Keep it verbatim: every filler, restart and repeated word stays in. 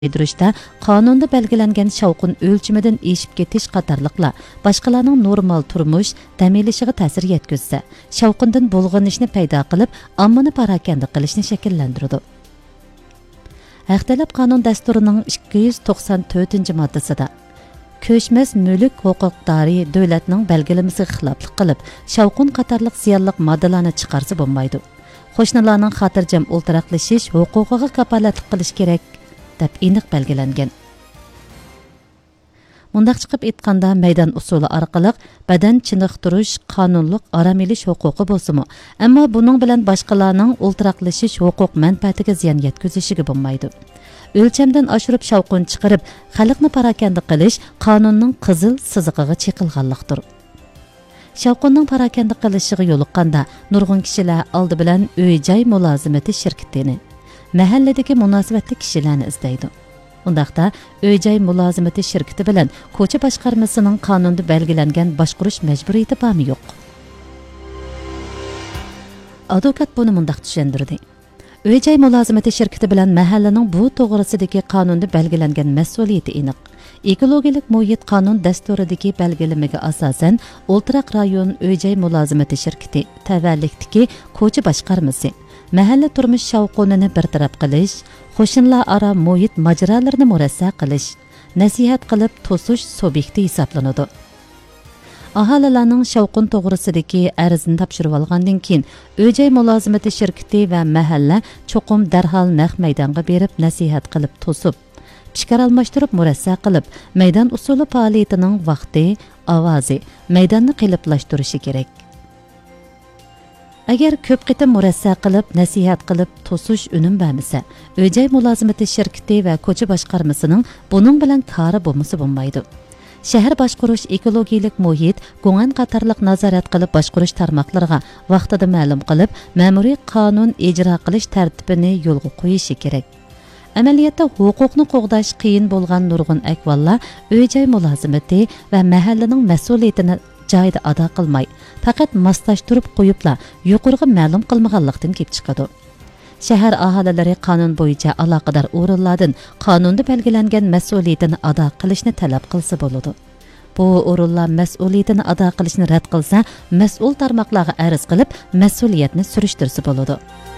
Duruşda qonunda belgilangan shavqin o'lchimidan eshib ketish qatorliqlar boshqalarning normal turmush dam olishiga ta'sir yetkazsa, shavqindan bulg'anishni paydo qilib, ommani parakanda qilishni shakllantiradi. Haqdalab qonun dasturining ikki yuz to'qson to'rtinchi moddasida ko'chmas mulk huquqdori davlatning belgilamasiga xiloflik qilib, shavqin qatorliq ziyonli moddalarni chiqarsa bo'lmaydi. Qo'shnilarning xotirjam o'ltiraqlashish huquqiga kafolatlik qilish kerak deb aniq belgilangan. Mundaq chiqib aytganda maydon usuli orqali badan chiniqtirish qonunliq orom olish huquqi bo'lsa-mu, ammo buning bilan boshqalarning o'ltiraqlashish huquq manfaatiga ziyon yetkazishiga bo'lmaydi. O'lchamdan oshirib shavqin chiqarib, xalqni parakanda qilish qonunning qizil sizig'iga cheqilganlikdir. Shavqinning parakanda qilishiga yo'liqqanda nurg'un kishilar oldi bilan uy-joy mulozimati shirkatini, mahalladagi munosabatli kishilarni izlaydi. Undaqda uy-joy mulozimati shirkati bilan ko'cha boshqarmasining qonunda belgilangan boshqarish majburiyati bormi yo'q? Advokat buni mundaq tushuntirdi. Uy-joy mulozimati shirkati bilan mahallaning bu to'g'risidagi qonunda belgilangan mas'uliyati aniq. Ekologik muhit qonun dasturidagi belgilamaga asosan O'ltiraq rayon uy-joy mulozimati shirkati tavallikdagi ko'cha boshqarmasi mahalla turmush shavqinini bartaraf qilish, qo'shnilar aro muhit majralarini murassa qilish, nasihat qilib to'sish subyekti hisoblanadi. Aholilarning shavqin to'g'risidagi arizini topshirib olgandan keyin uy-joy mulozimati shirkati va mahalla cho'qim darhol naq maydonga berib nasihat qilib to'sib, fikr almashtirib murassa qilib, maydon usuli faoliyatining vaqti, ovozi, maydonni qiliblashtirishi kerak. Agar ko'p qitim murassa qilib, nasihat qilib to'sish unum bermasa, uy-joy mulozimati shirkati va ko'cha boshqarmasining buning bilan kori bo'lmasa bo'lmaydi. Shahar boshqarish ekologik muhit go'ngan qatorliq nazorat qilib boshqarish tarmoqlariga vaqtida ma'lum qilib, ma'muriy qonun ijro qilish tartibini yo'lga qo'yishi kerak. Amaliyotda huquqni qo'g'dash qiyin bo'lgan nurg'un ahvollar uy-joy mulozimati va mahallaning mas'uliyatini joyida ado qilmay, faqat moslashtirib qo'yiblar, yuqoriga ma'lum qilmaganlikdan kelib chiqadi. Shahar aholilari qonun bo'yicha aloqador o'rinlardan qonunda belgilangan mas'uliyatini ado qilishni talab qilsa bo'ladi. Bu o'rinlar mas'uliyatini ado qilishni rad qilsa, mas'ul tarmoqlarga arz qilib, mas'uliyatni surishtirsa bo'ladi.